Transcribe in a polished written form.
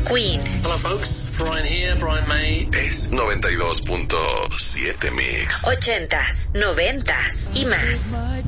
Queen. Hello folks, Brian here, Brian May. Es 92.7 Mix. 80s, 90s y más.